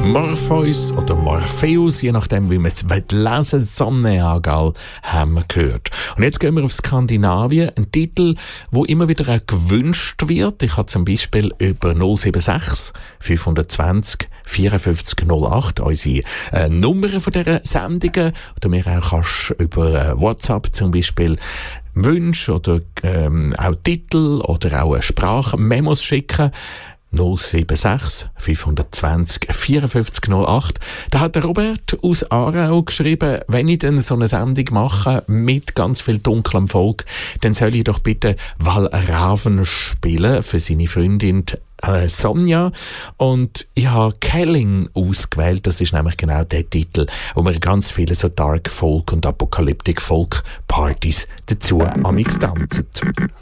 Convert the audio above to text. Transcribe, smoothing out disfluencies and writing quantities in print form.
Morpheus oder Morpheus, je nachdem, wie man es lesen will. Sonneagal haben wir gehört. Und jetzt gehen wir auf Skandinavien. Ein Titel, wo immer wieder auch gewünscht wird. Ich habe zum Beispiel über 076 520 54 08 unsere Nummern von dieser Sendungen. Oder mir auch kannst über WhatsApp zum Beispiel Wünsche oder auch Titel oder auch Sprachmemos schicken. 076 520 54 08. Da hat der Robert aus Aarau geschrieben, wenn ich dann so eine Sendung mache mit ganz viel dunklem Volk, dann soll ich doch bitte Valraven spielen für seine Freundin Sonja. Und ich habe Kelling ausgewählt. Das ist nämlich genau der Titel, wo wir ganz viele so Dark Folk und Apokalyptik Folk Partys dazu amix tanzen.